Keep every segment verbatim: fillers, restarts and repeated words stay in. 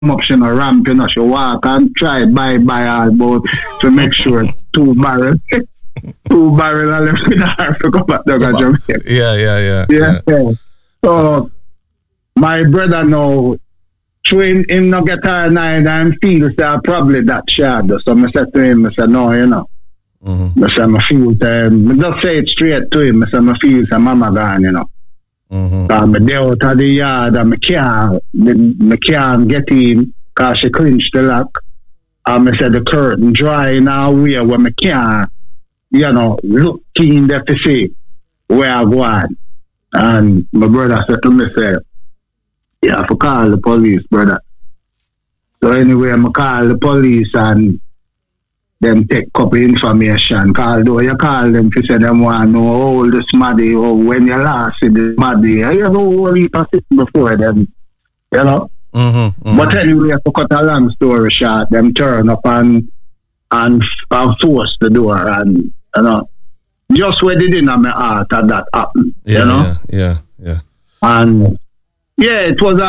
up, she no ramp, you know, she walk and try buy buy all boat to make sure two barrels, two barrels are left in her to come back to Jamaica. Yeah, yeah, yeah, yeah. yeah. So my brother now, twin him not get her nine and feel say probably that shadow. So I said to him, I said, no, you know. Mm-hmm. I said, I feel um, I just say it straight to him, I said, I feel say mama gone, you know. Mm-hmm. I'm there out of the yard and I can't, I can't get in because she clinched the lock. And I said the curtain dry in a way where I can't, you know, look in there to see where I go on. And my brother said to me, say, you have to call the police, brother. So anyway, I call the police and them take couple information. Call though you call them to say them want to know how old the smaddy or when you last see the smaddy. I have a whole heap of things before them, you know. Mm-hmm, mm-hmm. But anyway, to cut a long story short, them turn up and and, and force the door and you know just where they didn't have my heart that that happened. Yeah, you know? yeah, yeah, yeah. And yeah, it was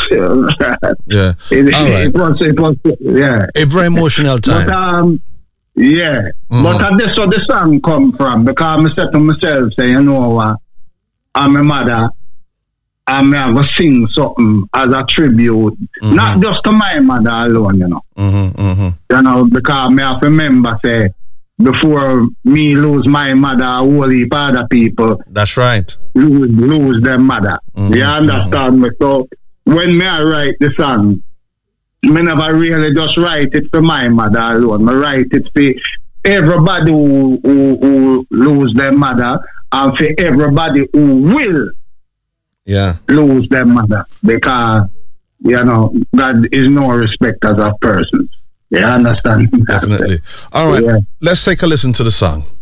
a yeah. It, All right. it was it was yeah. A very emotional time. But, um, yeah, mm-hmm. But uh, that's where the song come from because I said to myself, say, you know what, I'm a mother, I'm going to sing something as a tribute, mm-hmm. not just to my mother alone, you know. Mm-hmm, mm-hmm. You know, because I have to remember, say, before me lose my mother, a whole heap of other people. That's right. Lose, lose their mother. Mm-hmm, you understand mm-hmm. me? So when me I write the song, I never really just write it for my mother alone. I write it for everybody who, who, who lose their mother and for everybody who will yeah. lose their mother. Because, you know, God is no respect as a person. You understand? Definitely. All right, yeah. Let's take a listen to the song.